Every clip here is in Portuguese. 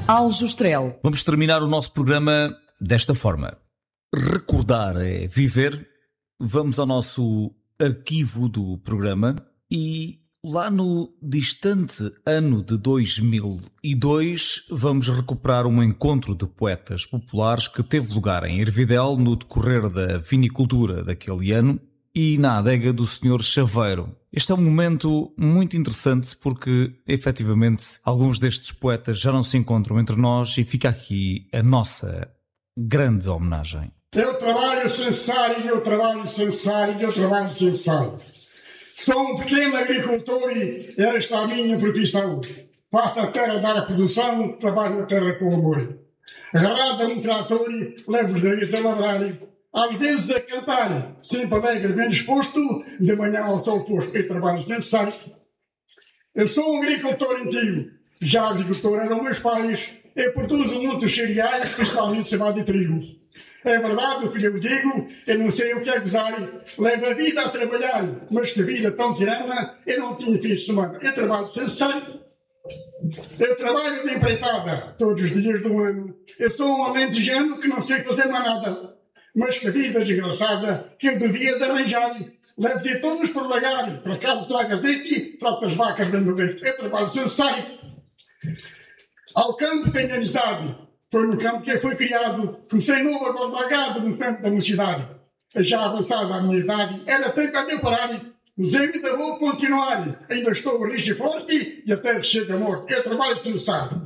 Aljustrel. Vamos terminar o nosso programa desta forma. Recordar é viver. Vamos ao nosso arquivo do programa e lá no distante ano de 2002 vamos recuperar um encontro de poetas populares que teve lugar em Ervidel no decorrer da vinicultura daquele ano e na adega do Sr. Chaveiro. Este é um momento muito interessante porque, efetivamente, alguns destes poetas já não se encontram entre nós e fica aqui a nossa grande homenagem. Eu trabalho sem cessar e eu trabalho sem cessar e eu trabalho sem cessar. Sou um pequeno agricultor e esta é a minha profissão. Faço a terra dar a produção, trabalho na terra com amor. Agarrado a um trator, levo os navios a ladrar. Às vezes a cantar, sempre alegre, bem disposto, de manhã ao sol posto, eu trabalho sem cessar. Eu sou um agricultor antigo, já agricultor eram meus pais. Eu produzo muitos cereais, principalmente cevada e trigo. É verdade o que eu digo, eu não sei o que é gozar. Levo a vida a trabalhar, mas que vida tão tirana, eu não tinha fim de semana. Eu trabalho sem cessar. Eu trabalho de empreitada todos os dias do ano. Eu sou um homem de gênero que não sei fazer mais nada. Mas que vida desgraçada que eu devia de arranjar. Levo-te todos por lagar, para casa traga azeite, trata as vacas dando leite. Eu trabalho sem cessar. Ao campo tenho amizade. Foi no campo que eu fui criado. Comecei novo agora vagado no campo da mocidade. Já avançada a minha idade, era tempo a meu parar. Mas eu ainda vou continuar. Ainda estou rijo e forte e até que chega a morte. Eu trabalho sem cessar.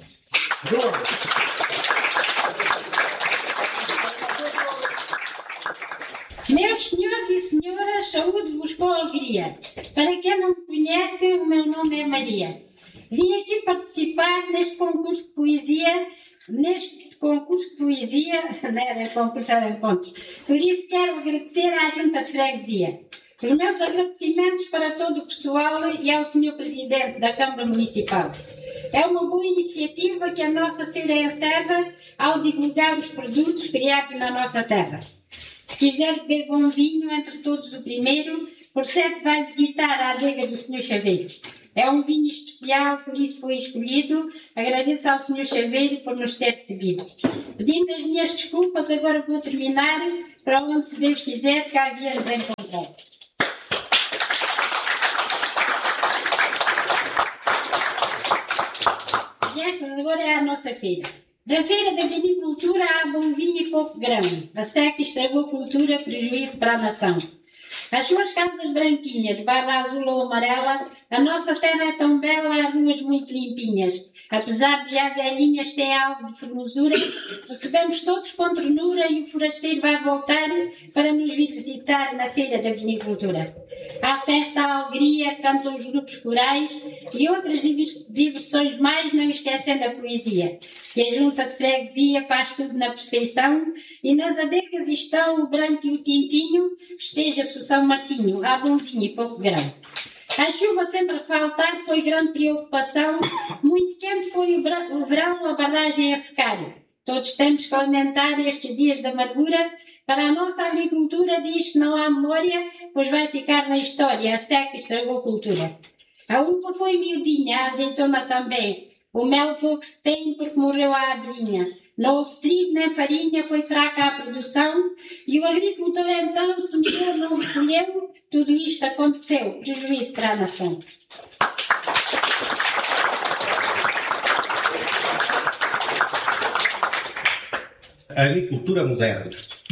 Meus senhores e senhoras, saúde-vos com alegria. Para quem não me conhece, o meu nome é Maria. Vim aqui participar neste concurso de poesia, não era concurso, era encontro. Por isso quero agradecer à Junta de Freguesia. Os meus agradecimentos para todo o pessoal e ao Sr. Presidente da Câmara Municipal. É uma boa iniciativa que a nossa feira encerra ao divulgar os produtos criados na nossa terra. Se quiser beber bom vinho, entre todos o primeiro, por certo vai visitar a adega do Sr. Chaveiro. É um vinho especial, por isso foi escolhido. Agradeço ao Sr. Chaveiro por nos ter recebido. Pedindo as minhas desculpas, agora vou terminar, para onde, se Deus quiser, cá vier bem encontrar. E esta agora é a nossa feira. Da feira da vinicultura há bom vinho e pouco grão. A seca estragou a cultura, prejuízo para a nação. As suas casas branquinhas, barra azul ou amarela, a nossa terra é tão bela, há ruas muito limpinhas. Apesar de já velhinhas, tem algo de formosura, recebemos todos com ternura e o forasteiro vai voltar para nos vir visitar na feira da vinicultura. Há festa, há alegria, cantam os grupos corais e outras diversões mais, não esquecendo a poesia. E a Junta de Freguesia faz tudo na perfeição e nas adegas estão o branco e o tintinho, festeja-se o São Martinho, há bom vinho e pouco grão. A chuva sempre a faltar foi grande preocupação, muito quente foi o verão, a barragem a secar. Todos temos que lamentar estes dias de amargura. Para a nossa agricultura diz que não há memória, pois vai ficar na história, a seca estragou a cultura. A uva foi miudinha, a azeitona também. O mel pouco se tem porque morreu a abelhinha. Não houve trigo nem farinha, foi fraca a produção. E o agricultor então semeou, não recolheu. Tudo isto aconteceu, prejuízo para a nação. Agricultura moderna.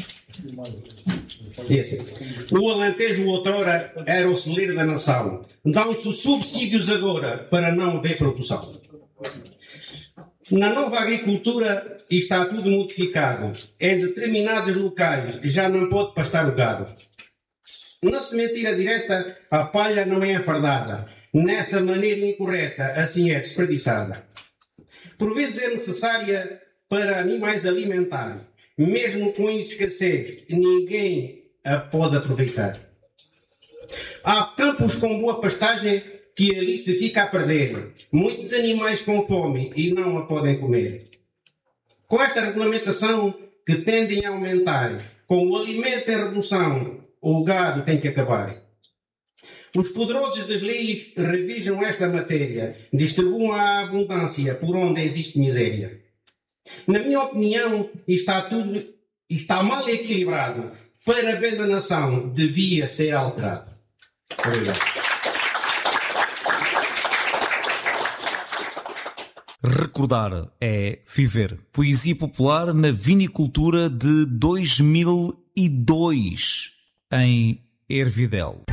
Esse. O Alentejo outrora era o celeiro da nação. Dão-se subsídios agora para não haver produção. Na nova agricultura está tudo modificado. Em determinados locais já não pode pastar o gado. Na sementeira direta, a palha não é enfardada. Nessa maneira incorreta, assim é desperdiçada. Por vezes é necessária para animais alimentar. Mesmo com escassez, ninguém a pode aproveitar. Há campos com boa pastagem que ali se fica a perder. Muitos animais com fome e não a podem comer. Com esta regulamentação que tendem a aumentar, com o alimento em redução, o gado tem que acabar. Os poderosos das leis revisam esta matéria, distribuam a abundância por onde existe miséria. Na minha opinião, está mal equilibrado. Para bem da nação, devia ser alterado. Obrigado. Recordar é viver. Poesia popular na vinicultura de 2002, em Ervidel.